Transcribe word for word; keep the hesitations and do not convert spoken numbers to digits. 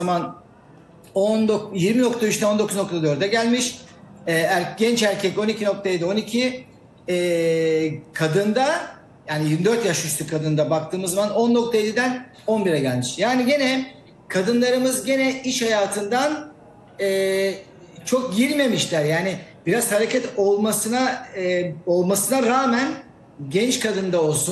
zaman yirmi nokta üçten on dokuz nokta dörde gelmiş. E, er, genç erkek on iki nokta yedi on iki. E, kadında yani yirmi dört yaş üstü kadında baktığımız zaman on nokta yediden on bire gelmiş. Yani gene kadınlarımız gene iş hayatından e, çok girmemişler. Yani biraz hareket olmasına e, olmasına rağmen genç kadında olsun